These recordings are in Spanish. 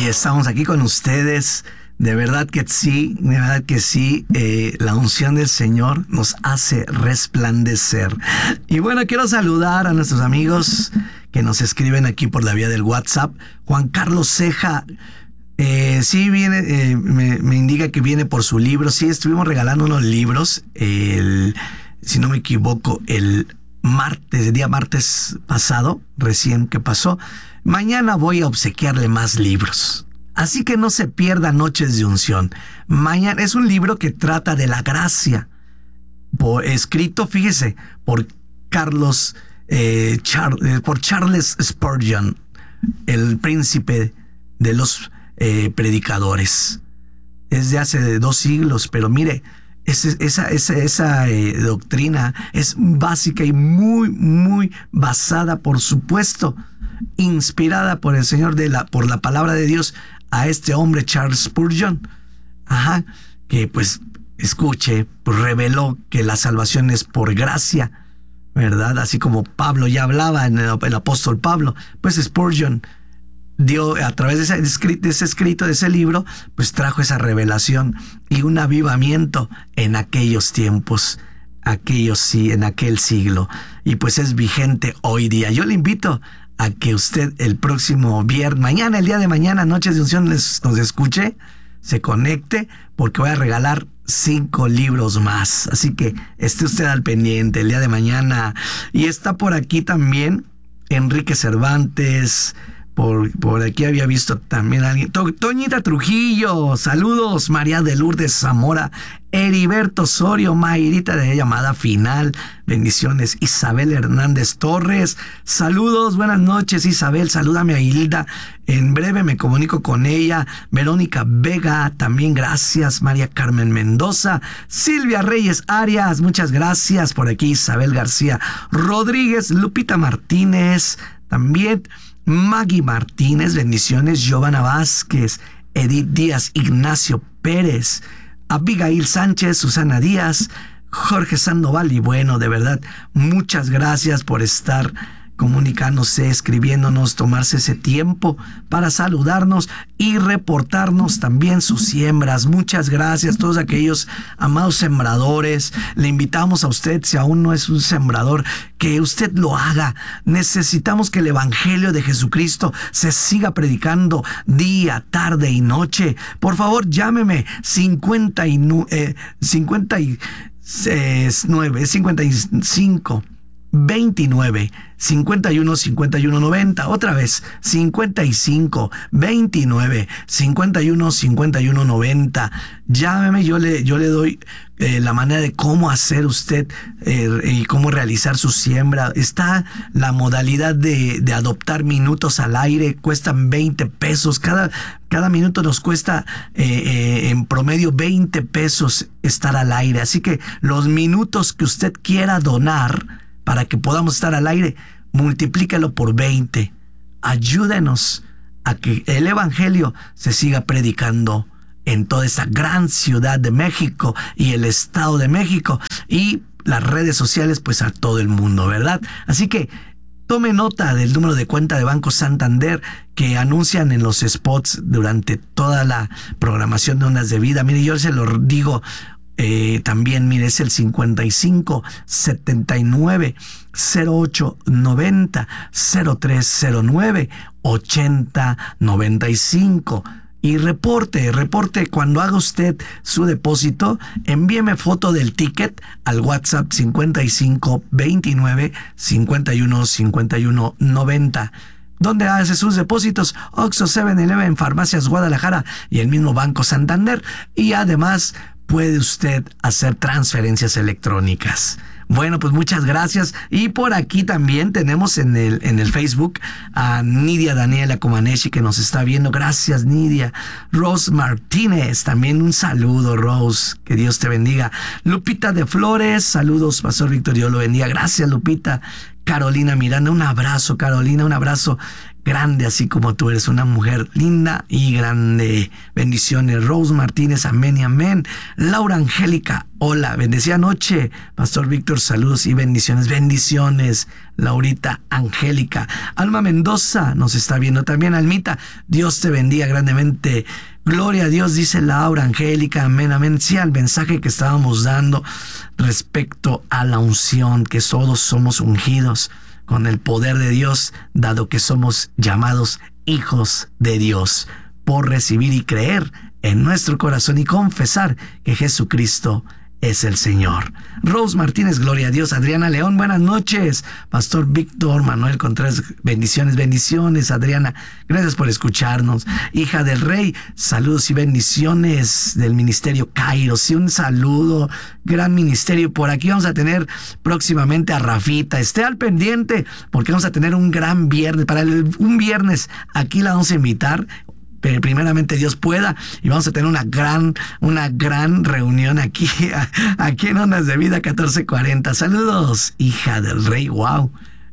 Y estamos aquí con ustedes. De verdad que sí, de verdad que sí. La unción del Señor nos hace resplandecer. Y bueno, quiero saludar a nuestros amigos que nos escriben aquí por la vía del WhatsApp. Juan Carlos Ceja. Sí, viene, me indica que viene por su libro. Sí, estuvimos regalando unos libros, si no me equivoco, el día martes pasado, recién que pasó. Mañana voy a obsequiarle más libros. Así que no se pierda Noches de Unción. Mañana es un libro que trata de la gracia, escrito, fíjese, por Charles Spurgeon, el príncipe de los predicadores. Es de hace 2 siglos, pero mire, esa doctrina es básica y muy, muy basada, por supuesto, inspirada por el Señor, por la palabra de Dios, a este hombre Charles Spurgeon, que pues escuche, pues reveló que la salvación es por gracia, ¿verdad? Así como Pablo ya hablaba, el apóstol Pablo, pues Spurgeon dio a través de ese escrito, de ese libro, pues trajo esa revelación y un avivamiento en aquellos tiempos, en aquel siglo, y pues es vigente hoy día. Yo le invito a que usted el próximo viernes, el día de mañana, Noches de Unción, nos escuche, se conecte, porque voy a regalar 5 libros más. Así que esté usted al pendiente el día de mañana. Y está por aquí también Enrique Cervantes. Por aquí había visto también a alguien. Toñita Trujillo, saludos. María de Lourdes Zamora, Heriberto Osorio, Mayrita de llamada final, bendiciones. Isabel Hernández Torres, saludos, buenas noches Isabel, salúdame a Hilda, en breve me comunico con ella. Verónica Vega, también gracias. María Carmen Mendoza, Silvia Reyes Arias, muchas gracias. Por aquí Isabel García Rodríguez, Lupita Martínez, también Maggie Martínez, bendiciones. Giovanna Vázquez, Edith Díaz, Ignacio Pérez, Abigail Sánchez, Susana Díaz, Jorge Sandoval. Y bueno, de verdad, muchas gracias por estar comunicándose, escribiéndonos, tomarse ese tiempo para saludarnos y reportarnos también sus siembras. Muchas gracias a todos aquellos amados sembradores. Le invitamos a usted, si aún no es un sembrador, que usted lo haga. Necesitamos que el Evangelio de Jesucristo se siga predicando día, tarde y noche. Por favor, llámeme 55 29 51 51 90. Otra vez, 55 29 51 51 90. Llámeme, yo le doy la manera de cómo hacer usted y cómo realizar su siembra. Está la modalidad de adoptar minutos al aire, cuestan 20 pesos. Cada minuto nos cuesta en promedio 20 pesos estar al aire. Así que los minutos que usted quiera donar para que podamos estar al aire, multiplíquelo por 20. Ayúdenos a que el Evangelio se siga predicando en toda esa gran ciudad de México y el Estado de México y las redes sociales, pues a todo el mundo, ¿verdad? Así que tome nota del número de cuenta de Banco Santander que anuncian en los spots durante toda la programación de Ondas de Vida. Mire, yo se lo digo también, mire, es el 55 79 08 90 0309 80 95. Y reporte cuando haga usted su depósito, envíeme foto del ticket al WhatsApp 55 29 51 51 90. ¿Dónde hace sus depósitos? Oxxo, 7-Eleven, Farmacias Guadalajara y el mismo Banco Santander. Y además puede usted hacer transferencias electrónicas. Bueno, pues muchas gracias. Y por aquí también tenemos en el Facebook a Nidia Daniela Comaneshi, que nos está viendo. Gracias, Nidia. Rose Martínez, también un saludo, Rose. Que Dios te bendiga. Lupita de Flores, saludos, Pastor Víctor, Dios lo bendiga. Gracias, Lupita. Carolina Miranda, un abrazo, Carolina, un abrazo. grande así como tú eres, una mujer linda y grande. Bendiciones, Rose Martínez, amén y amén. Laura Angélica, hola, bendecida noche. Pastor Víctor, saludos y bendiciones. Bendiciones, Laurita Angélica. Alma Mendoza nos está viendo también. Almita, Dios te bendiga grandemente. Gloria a Dios, dice Laura Angélica, amén, amén. Sí, al mensaje que estábamos dando respecto a la unción, que todos somos ungidos con el poder de Dios, dado que somos llamados hijos de Dios, por recibir y creer en nuestro corazón y confesar que Jesucristo es el Señor. Rose Martínez, gloria a Dios. Adriana León, buenas noches. Pastor Víctor Manuel Contreras, bendiciones, bendiciones. Adriana, gracias por escucharnos. Hija del Rey, saludos y bendiciones del Ministerio Kairos. Sí, un saludo, gran ministerio. Por aquí vamos a tener próximamente a Rafita. Esté al pendiente porque vamos a tener un gran viernes. Un viernes aquí la vamos a invitar. Pero primeramente Dios pueda, y vamos a tener una gran reunión aquí en Ondas de Vida 1440. Saludos, hija del Rey, wow,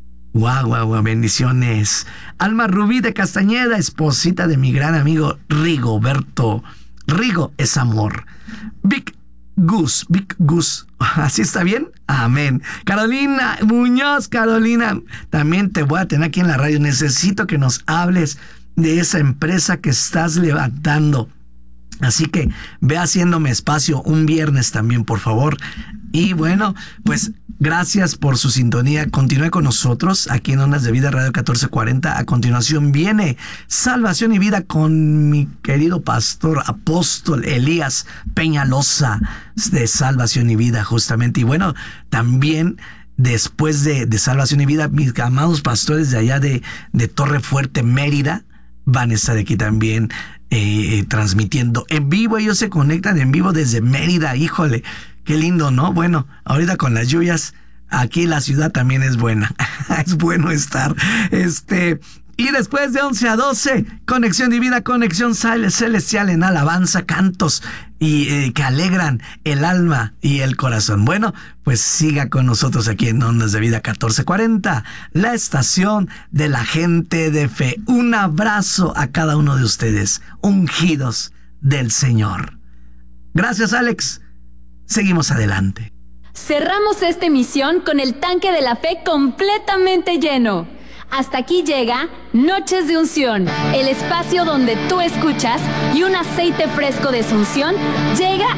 bendiciones. Alma Rubí de Castañeda, esposita de mi gran amigo Rigoberto. Rigo es amor. Big Gus, ¿así está bien? Amén. Carolina Muñoz, Carolina, también te voy a tener aquí en la radio. Necesito que nos hables de esa empresa que estás levantando. Así que ve haciéndome espacio un viernes también, por favor. Y bueno, pues gracias por su sintonía. Continúe con nosotros aquí en Ondas de Vida Radio 1440. A continuación viene Salvación y Vida con mi querido pastor apóstol Elías Peñalosa de Salvación y Vida, justamente. Y bueno, también después de Salvación y Vida, mis amados pastores de allá de Torre Fuerte, Mérida, van a estar aquí también transmitiendo en vivo. Ellos se conectan en vivo desde Mérida. Híjole, qué lindo, ¿no? Bueno, ahorita con las lluvias, aquí la ciudad también es buena. Es bueno estar. Y después de 11 a 12, Conexión Divina, Conexión Celestial en alabanza, cantos y que alegran el alma y el corazón. Bueno, pues siga con nosotros aquí en Ondas de Vida 1440, la estación de la gente de fe. Un abrazo a cada uno de ustedes, ungidos del Señor. Gracias, Alex. Seguimos adelante. Cerramos esta emisión con el tanque de la fe completamente lleno. Hasta aquí llega Noches de Unción, el espacio donde tú escuchas y un aceite fresco de unción llega